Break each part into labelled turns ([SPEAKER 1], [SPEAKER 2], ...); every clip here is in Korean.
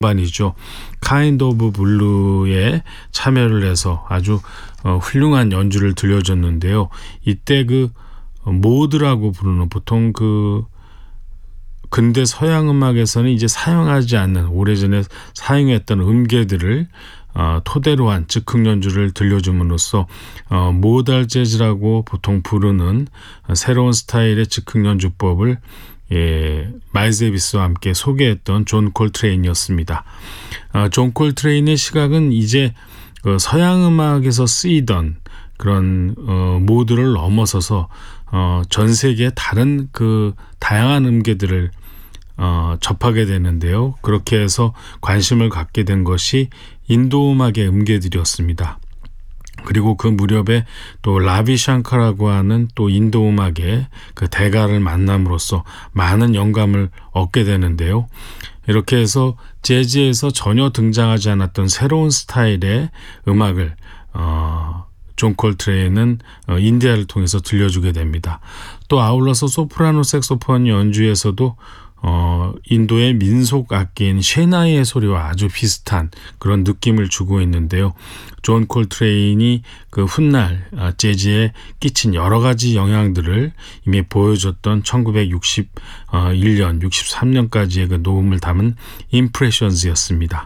[SPEAKER 1] 반이죠. Kind of Blue에 참여를 해서 아주 훌륭한 연주를 들려줬는데요. 이때 그 모드라고 부르는 보통 그 근대 서양 음악에서는 이제 사용하지 않는 오래전에 사용했던 음계들을 토대로 한 즉흥 연주를 들려줌으로써 모달 재즈라고 보통 부르는 새로운 스타일의 즉흥 연주법을 마일스 데이비스와 함께 소개했던 존 콜트레인이었습니다. 존 콜트레인의 시각은 이제 서양 음악에서 쓰이던 그런 모드를 넘어서서 전 세계의 다른 그 다양한 음계들을 접하게 되는데요. 그렇게 해서 관심을 갖게 된 것이 인도 음악의 음계들이었습니다. 그리고 그 무렵에 또 라비 샹카라고 하는 또 인도 음악의 그 대가를 만남으로써 많은 영감을 얻게 되는데요. 이렇게 해서 재즈에서 전혀 등장하지 않았던 새로운 스타일의 음악을 존 콜트레인은 인디아를 통해서 들려주게 됩니다. 또 아울러서 소프라노 색소폰 연주에서도 인도의 민속 악기인 셰나이의 소리와 아주 비슷한 그런 느낌을 주고 있는데요. 존 콜트레인이 그 훗날 재즈에 끼친 여러 가지 영향들을 이미 보여줬던 1961년, 63년까지의 그 녹음을 담은 임프레션즈였습니다.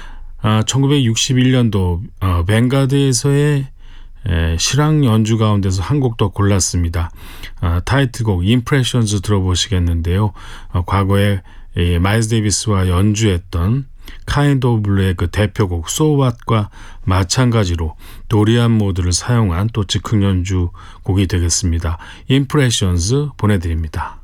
[SPEAKER 1] 1961년도 뱅가드에서의 실황 연주 가운데서 한 곡 더 골랐습니다. 타이틀곡 임프레션즈 들어보시겠는데요. 과거에 마일스 데이비스와 연주했던 Kind of Blue의 그 대표곡 So What과 마찬가지로 도리안 모드를 사용한 또 즉흥 연주 곡이 되겠습니다. 임프레션즈 보내드립니다.